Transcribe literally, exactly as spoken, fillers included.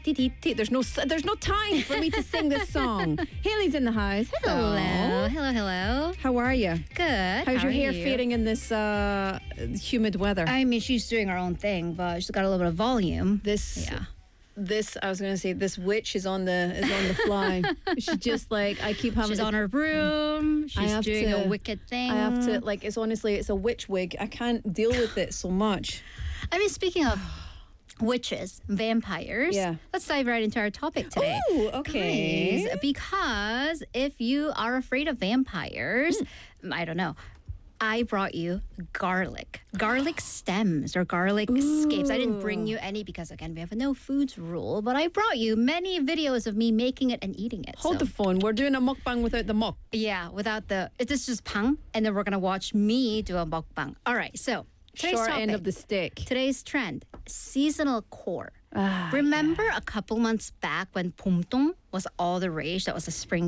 ti-ti-ti-ti. There's no there's no time for me to sing this song. Haley's in the house. Hello. Hello, hello. How are you? Good. How's How your are hair you? faring in this uh, humid weather? I mean, she's doing her own thing, but she's got a little bit of volume. This Yeah. This I was gonna say this witch is on the is on the fly. She just like I keep having She's to, on her broom. She's have doing to- a wicked thing. I have to like it's honestly it's a witch wig. I can't deal with it so much. I mean, speaking of witches, vampires, Yeah. let's dive right into our topic today. Oh, okay. Guys, because if you are afraid of vampires, I don't know. I brought you garlic, garlic stems or garlic scapes. I didn't bring you any because, again, we have a no foods rule, but I brought you many videos of me making it and eating it. Hold so. the phone. We're doing a mukbang without the muk. Yeah, without the, it's just pang, and then we're going to watch me do a mukbang. All right, so today's Short topic, end of the stick. today's trend, seasonal core. Ah, Remember a couple months back when pumtong was all the rage? That was a spring